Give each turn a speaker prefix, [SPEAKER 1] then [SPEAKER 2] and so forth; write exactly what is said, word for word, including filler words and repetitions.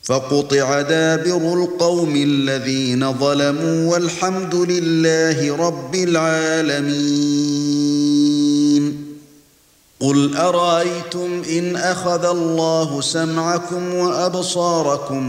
[SPEAKER 1] فقطع دابر القوم الذين ظلموا والحمد لله رب العالمين. قل أرأيتم إن أخذ الله سمعكم وأبصاركم